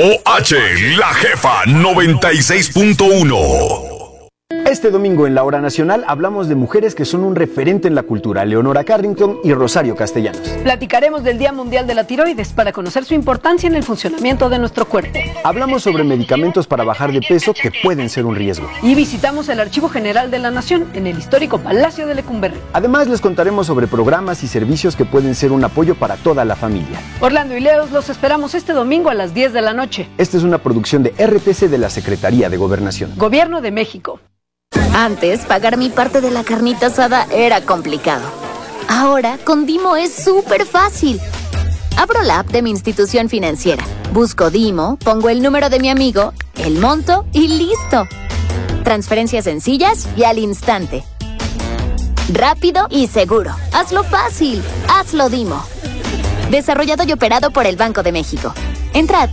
La Jefa 96.1. Este domingo en la Hora Nacional hablamos de mujeres que son un referente en la cultura, Leonora Carrington y Rosario Castellanos. Platicaremos del Día Mundial de la Tiroides para conocer su importancia en el funcionamiento de nuestro cuerpo. Hablamos sobre medicamentos para bajar de peso que pueden ser un riesgo. Y visitamos el Archivo General de la Nación en el histórico Palacio de Lecumberri. Además les contaremos sobre programas y servicios que pueden ser un apoyo para toda la familia. Orlando y Leos los esperamos este domingo a las 10 de la noche. Esta es una producción de RTC de la Secretaría de Gobernación. Gobierno de México. Antes, pagar mi parte de la carnita asada era complicado. Ahora, con Dimo es súper fácil. Abro la app de mi institución financiera, busco Dimo, pongo el número de mi amigo, el monto y ¡listo! Transferencias sencillas y al instante. Rápido y seguro. Hazlo fácil. Hazlo Dimo. Desarrollado y operado por el Banco de México. Entra a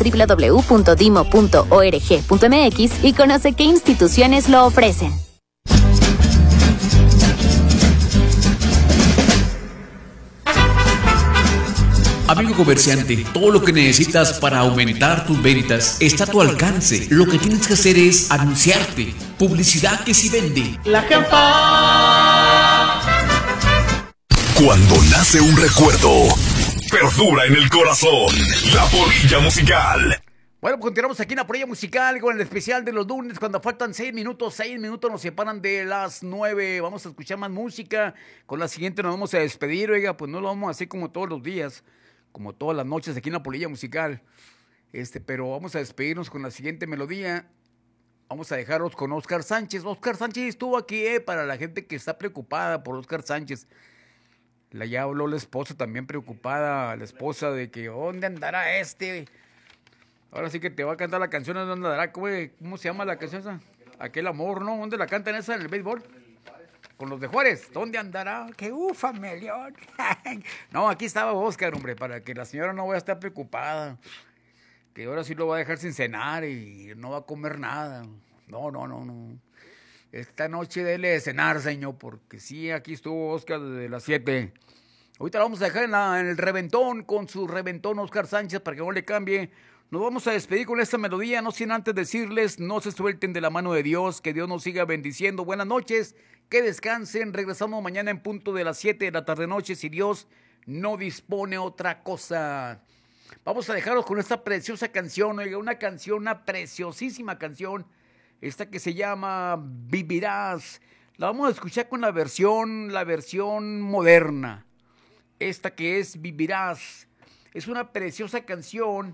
www.dimo.org.mx y conoce qué instituciones lo ofrecen. Amigo comerciante, todo lo que necesitas para aumentar tus ventas está a tu alcance. Lo que tienes que hacer es anunciarte. Publicidad que sí vende. La Jefa. Cuando nace un recuerdo, perdura en el corazón. La Polilla Musical. Bueno, pues continuamos aquí en la Polilla Musical con el especial de los lunes, cuando faltan 6 minutos nos separan de las 9. Vamos a escuchar más música. Con la siguiente nos vamos a despedir, oiga, pues no lo vamos a hacer como todos los días, como todas las noches aquí en la Polilla Musical. Pero vamos a despedirnos con la siguiente melodía. Vamos a dejaros con Oscar Sánchez. Oscar Sánchez estuvo aquí, para la gente que está preocupada por Oscar Sánchez. Ya habló la esposa también preocupada, la esposa de que ¿dónde andará Ahora sí que te va a cantar la canción, ¿dónde andará? ¿Cómo se llama la canción esa? Aquel amor, ¿no? ¿Dónde la cantan esa en el béisbol? Con los de Juárez. ¿Dónde andará? ¡Qué ufa, León! No, aquí estaba Oscar, hombre, para que la señora no vaya a estar preocupada. Que ahora sí lo va a dejar sin cenar y no va a comer nada. No. Esta noche dele de cenar, señor, porque sí, aquí estuvo Oscar desde las 7. Ahorita la vamos a dejar en el reventón, con su reventón Oscar Sánchez, para que no le cambie. Nos vamos a despedir con esta melodía, no sin antes decirles, no se suelten de la mano de Dios, que Dios nos siga bendiciendo. Buenas noches, que descansen, regresamos mañana en punto de las 7 de la tarde-noche, si Dios no dispone otra cosa. Vamos a dejaros con esta preciosa canción, oiga, una preciosísima canción, esta que se llama Vivirás. La vamos a escuchar con la versión moderna, esta que es Vivirás. Es una preciosa canción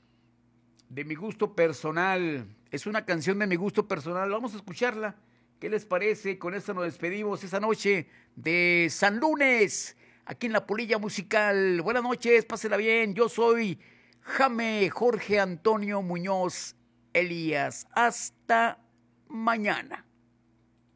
de mi gusto personal, es una canción de mi gusto personal, vamos a escucharla. ¿Qué les parece? Con esta nos despedimos esa noche de San Lunes, aquí en la Polilla Musical. Buenas noches, pásela bien, yo soy Jorge Antonio Muñoz Elías. Hasta mañana.